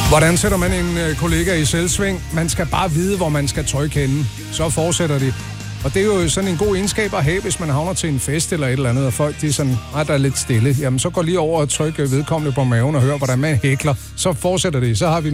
Hvordan sætter man en kollega i selvsving? Man skal bare vide, hvor man skal trykke henne. Så fortsætter de. Og det er jo sådan en god egenskab at have, hvis man havner til en fest eller et eller andet, og folk de er sådan, der er lidt stille. Jamen, så går lige over og tryk vedkommende på maven og hør, hvordan man hækler. Så fortsætter det. Så har vi